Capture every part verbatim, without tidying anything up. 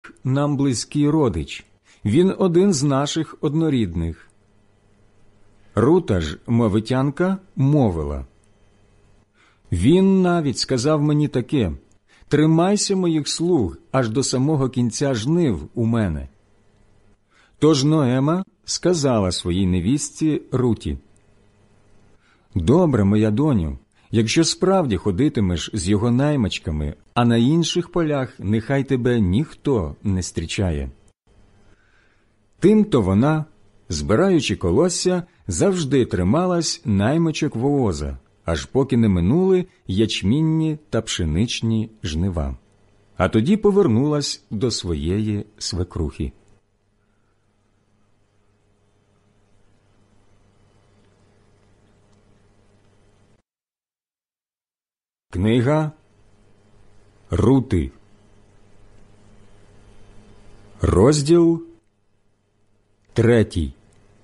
чоловік нам близький родич, він один з наших однорідних. Рута ж, мовитянка, мовила: він навіть сказав мені таке: тримайся моїх слуг аж до самого кінця жнив у мене. Тож Ноема сказала своїй невістці Руті: добре, моя доню, якщо справді ходитимеш з його наймичками, а на інших полях нехай тебе ніхто не зустрічає. Тимто вона, збираючи колосся, завжди трималась наймичок Вооза, аж поки не минули ячмінні та пшеничні жнива. А тоді повернулась до своєї свекрухи. Книга Рути, розділ третій.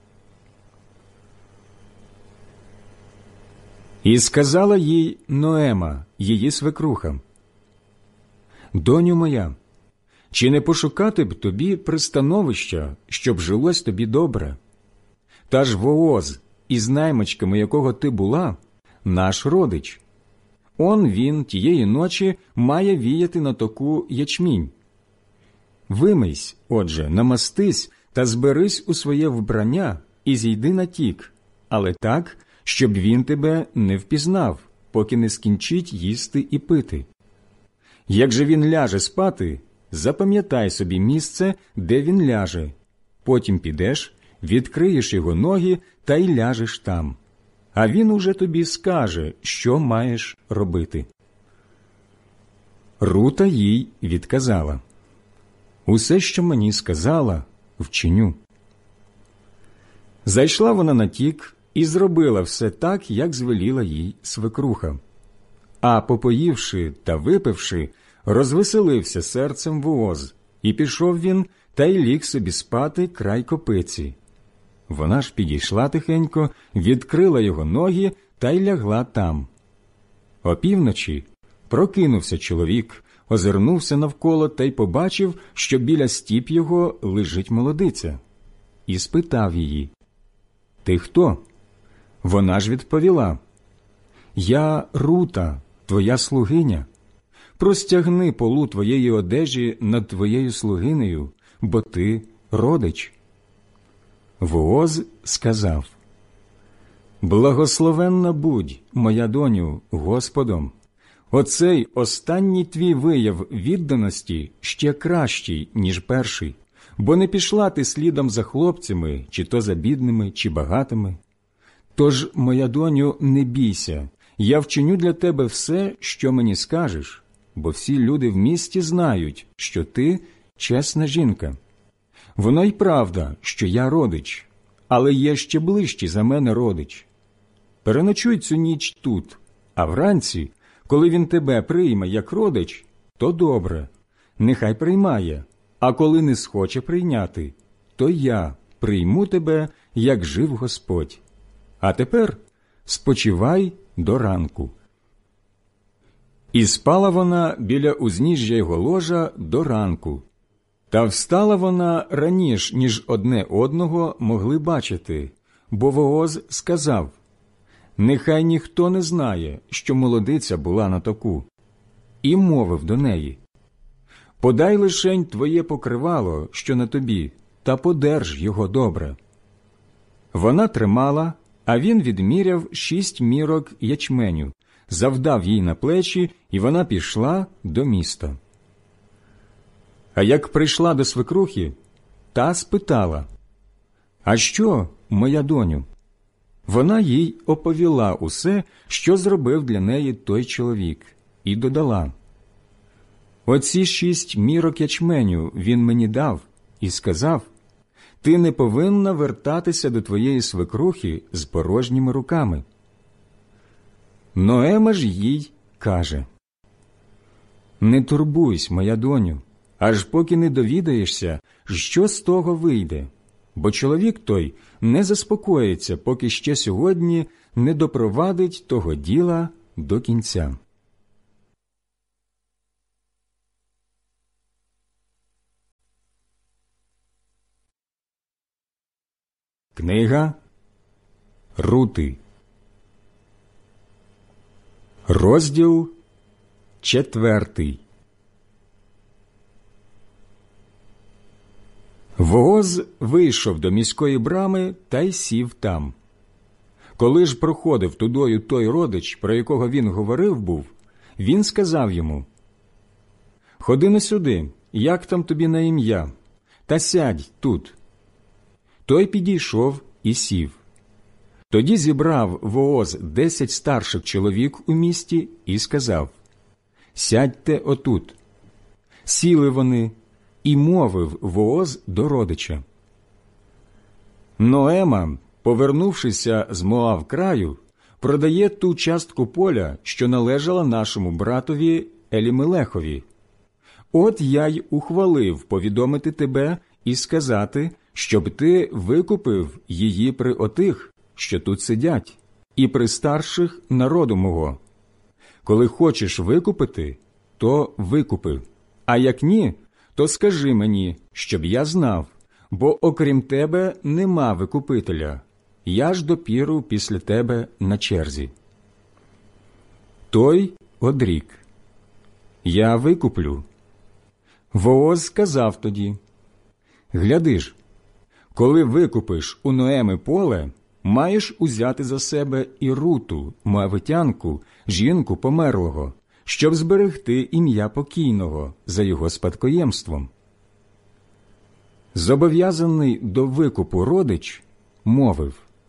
І сказала їй Ноема, її свекруха: доню моя, чи не пошукати б тобі пристановища, щоб жилось тобі добре? Та ж Вооз, із наймичками якого ти була, наш родич. Он він тієї ночі має віяти на току ячмінь. Вимийсь, отже, намастись та зберись у своє вбрання і зійди на тік, але так, щоб він тебе не впізнав, поки не скінчить їсти і пити. Як же він ляже спати, запам'ятай собі місце, де він ляже. Потім підеш, відкриєш його ноги та й ляжеш там. А він уже тобі скаже, що маєш робити. Рута їй відказала: усе, що мені сказала, вчиню. Зайшла вона на тік і зробила все так, як звеліла їй свекруха. А попоївши та випивши, розвеселився серцем Вооз, і пішов він та й ліг собі спати край копиці. Вона ж підійшла тихенько, відкрила його ноги та й лягла там. Опівночі прокинувся чоловік, озирнувся навколо та й побачив, що біля стіп його лежить молодиця. І спитав її: ти хто? Вона ж відповіла: я Рута, твоя слугиня. Простягни полу твоєї одежі над твоєю слугинею, бо ти родич. Вооз сказав: благословенна будь, моя доню, Господом. Оцей останній твій вияв відданості ще кращий, ніж перший, бо не пішла ти слідом за хлопцями, чи то за бідними, чи багатими. Тож, моя доню, не бійся, я вчиню для тебе все, що мені скажеш, бо всі люди в місті знають, що ти чесна жінка. Воно й правда, що я родич, але є ще ближчий за мене родич. Переночуй цю ніч тут, а вранці, коли він тебе прийме як родич, то добре, нехай приймає, а коли не схоче прийняти, то я прийму тебе, як жив Господь. А тепер спочивай до ранку. І спала вона біля узніжжя його ложа до ранку. Та встала вона раніш, ніж одне одного могли бачити, бо Вооз сказав: нехай ніхто не знає, що молодиця була на току. І мовив до неї: подай лишень твоє покривало, що на тобі, та подерж його добре. Вона тримала, а він відміряв шість мірок ячменю, завдав їй на плечі, і вона пішла до міста. А як прийшла до свекрухи, та спитала: а що, моя доню? Вона їй оповіла усе, що зробив для неї той чоловік, і додала: оці шість мірок ячменю він мені дав і сказав: ти не повинна вертатися до твоєї свекрухи з порожніми руками. Ноема ж їй каже: не турбуйся, моя доню, аж поки не довідаєшся, що з того вийде, бо чоловік той не заспокоїться, поки ще сьогодні не допровадить того діла до кінця. Книга Рути. Розділ четвертий. Вооз вийшов до міської брами та й сів там. Коли ж проходив тудою той родич, про якого він говорив був, він сказав йому: «Ходи на сюди, як там тобі на ім'я, та сядь тут». Той підійшов і сів. Тоді зібрав Вооз десять старших чоловік у місті і сказав: «Сядьте отут». Сіли вони, і мовив Вооз до родича: «Ноема, повернувшися з Моав краю, продає ту частку поля, що належала нашому братові Елімелехові. От я й ухвалив повідомити тебе і сказати, щоб ти викупив її при отих, що тут сидять, і при старших народу мого. Коли хочеш викупити, то викупи, а як ні, то скажи мені, щоб я знав, бо окрім тебе нема викупителя, я ж допіру після тебе на черзі». Той одрік: «Я викуплю». Вооз сказав тоді: «Гляди ж, коли викупиш у Ноеми поле, маєш узяти за себе і Руту, моавитянку, жінку померлого, щоб зберегти ім'я покійного за його спадкоємством». Зобов'язаний до викупу родич мовив: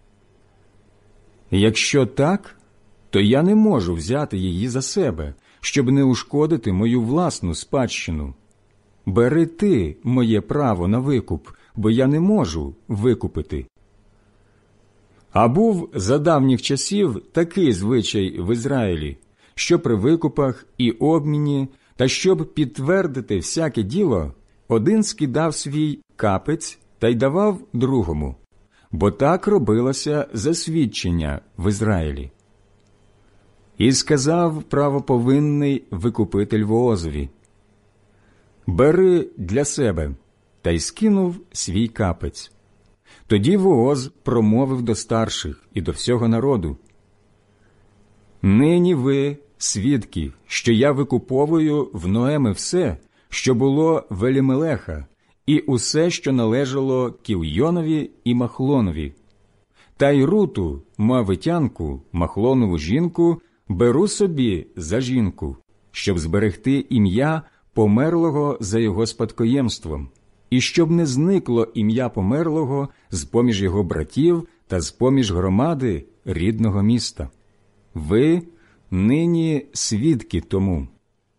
«Якщо так, то я не можу взяти її за себе, щоб не ушкодити мою власну спадщину. Бери ти моє право на викуп, бо я не можу викупити». А був за давніх часів такий звичай в Ізраїлі, що при викупах і обміні, та щоб підтвердити всяке діло, один скидав свій капець та й давав другому, бо так робилося засвідчення в Ізраїлі. І сказав правоповинний викупитель Воозові: «Бери для себе», та й скинув свій капець. Тоді Вооз промовив до старших і до всього народу: «Нині ви свідки, що я викуповую в Ноеми все, що було в Елімелеха, і усе, що належало Кільйонові і Махлонові. Та й Руту, моавитянку, Махлонову жінку, беру собі за жінку, щоб зберегти ім'я померлого за його спадкоємством, і щоб не зникло ім'я померлого з-поміж його братів та з-поміж громади рідного міста. Ви нині свідки тому».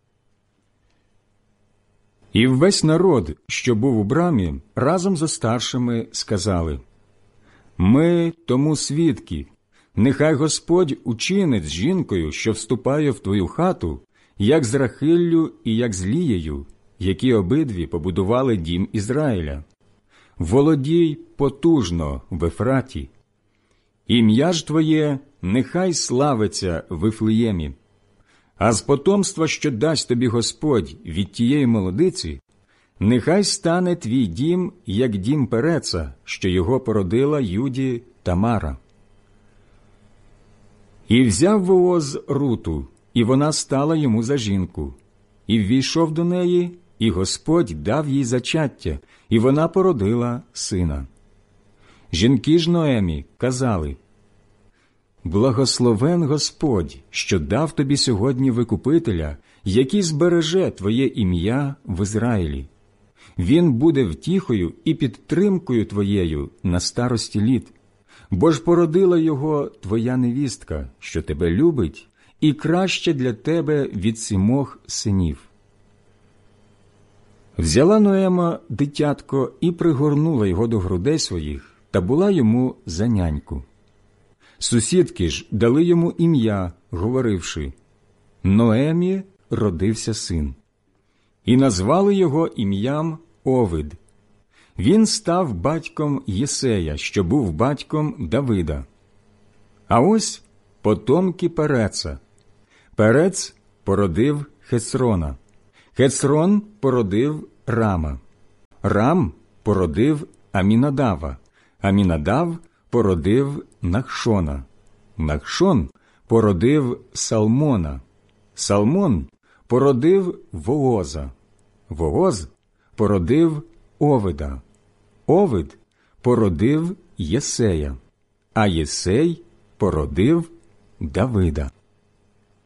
І весь народ, що був у брамі, разом зо старшими сказали: «Ми тому свідки. Нехай Господь учинить з жінкою, що вступає в твою хату, як з Рахиллю і як з Лією, які обидві побудували дім Ізраїля. Володій потужно в Ефраті. Ім'я ж твоє нехай славиться в Вифлеємі. А з потомства, що дасть тобі Господь від тієї молодиці, нехай стане твій дім, як дім Переца, що його породила Юді Тамара». І взяв Вооз Руту, і вона стала йому за жінку. І ввійшов до неї, і Господь дав їй зачаття, і вона породила сина. Жінки ж Ноемі казали: «Благословен Господь, що дав тобі сьогодні викупителя, який збереже твоє ім'я в Ізраїлі. Він буде втіхою і підтримкою твоєю на старості літ, бо ж породила його твоя невістка, що тебе любить, і краще для тебе від сімох синів». Взяла Ноема дитятко і пригорнула його до грудей своїх, та була йому за няньку. Сусідки ж дали йому ім'я, говоривши: «Ноемі родився син». І назвали його ім'ям Овид. Він став батьком Єсея, що був батьком Давида. А ось потомки Переца. Перец породив Хесрона. Хесрон породив Рама. Рам породив Амінадава. Амінадав породив Нахшона, Нахшон породив Салмона, Салмон породив Вооза, Вооз породив Овида, Овид породив Єсея, а Єсей породив Давида.